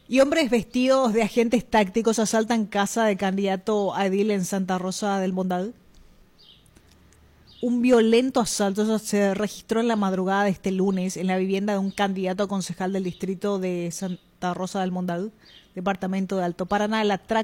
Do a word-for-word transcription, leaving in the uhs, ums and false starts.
Y hombres vestidos de agentes tácticos asaltan casa de candidato a edil en Santa Rosa del Mondal. Un violento asalto se registró en la madrugada de este lunes en la vivienda de un candidato a concejal del distrito de Santa Rosa del Mondal, departamento de Alto Paraná. El atraco